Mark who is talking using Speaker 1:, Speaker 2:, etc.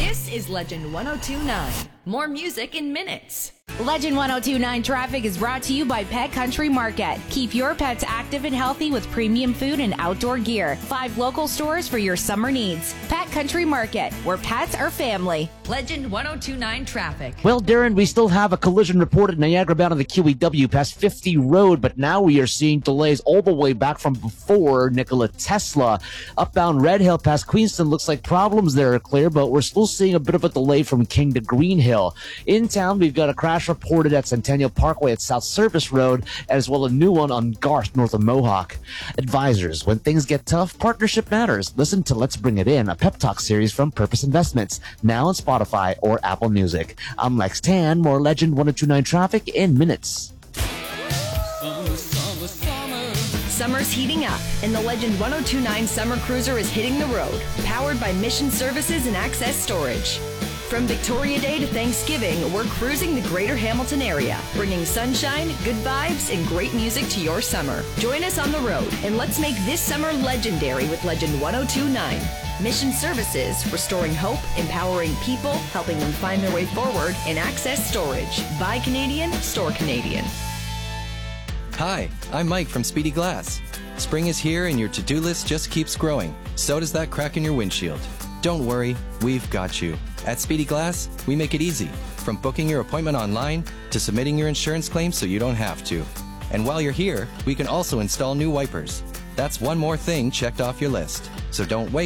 Speaker 1: This is Legend 1029. More music in minutes.
Speaker 2: Legend 1029 Traffic is brought to you by Pet Country Market. Keep your pets active and healthy with premium food and outdoor gear. 5 local stores for your summer needs. Pet Country Market, where pets are family.
Speaker 1: Legend 1029 Traffic.
Speaker 3: Well, Darren, we still have a collision report at Niagara bound on the QEW past 50 Road, but now we are seeing delays all the way back from before Nikola Tesla. Upbound Red Hill past Queenston, looks like problems there are clear, but we're still seeing a bit of a delay from King to Green Hill. In town, we've got a crash reported at Centennial Parkway at South Service Road, as well as a new one on Garth north of Mohawk. Advisors, when things get tough, partnership matters. Listen to Let's Bring It In, a pep talk series from Purpose Investments, now on Spotify or Apple Music. I'm Lex Tan, more Legend 1029 Traffic in minutes.
Speaker 1: Summer's heating up, and the Legend 1029 Summer Cruiser is hitting the road, powered by Mission Services and Access Storage. From Victoria Day to Thanksgiving, we're cruising the greater Hamilton area, bringing sunshine, good vibes, and great music to your summer. Join us on the road, and let's make this summer legendary with Legend 1029. Mission Services, restoring hope, empowering people, helping them find their way forward, and Access Storage. Buy Canadian, store Canadian.
Speaker 4: Hi, I'm Mike from Speedy Glass. Spring is here and your to-do list just keeps growing. So does that crack in your windshield. Don't worry, we've got you. At Speedy Glass, we make it easy, from booking your appointment online to submitting your insurance claim so you don't have to. And while you're here, we can also install new wipers. That's one more thing checked off your list. So don't wait.